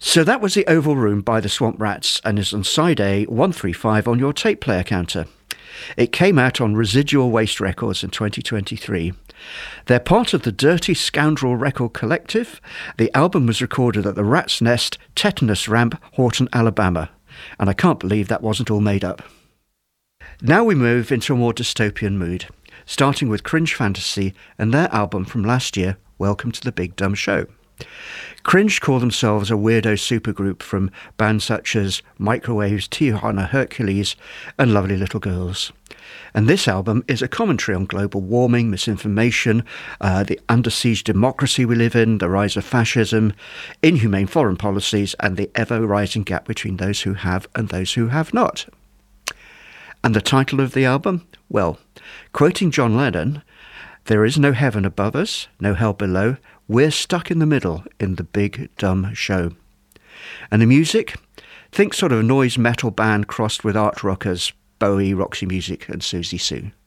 So that was The Oval Room by the Swamp Rats and is on side A 135 on your tape player counter. It came out on Residual Waste Records in 2023. They're part of the Dirty Scoundrel Record Collective. The album was recorded at the Rat's Nest Tetanus Ramp, Horton, Alabama. And I can't believe that wasn't all made up. Now we move into a more dystopian mood, starting with Cringe Fantasy and their album from last year, Welcome to the Big Dumb Show. Cringe call themselves a weirdo supergroup from bands such as Microwave's Tijuana Hercules and Lovely Little Girls. And this album is a commentary on global warming, misinformation, the under-siege democracy we live in, the rise of fascism, inhumane foreign policies, and the ever-rising gap between those who have and those who have not. And the title of the album? Well, quoting John Lennon, "There is no heaven above us, no hell below. We're stuck in the middle in the big dumb show." And the music? Think sort of noise metal band crossed with art rockers, Bowie, Roxy Music and Susie Sue.